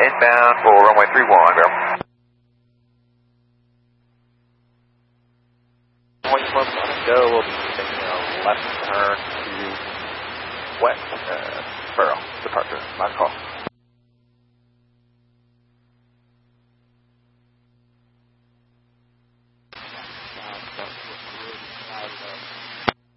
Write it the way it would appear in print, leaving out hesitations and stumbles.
inbound for runway 31, go. 0.1 go, we'll be taking a left turn to west, Burrow, departure, my call.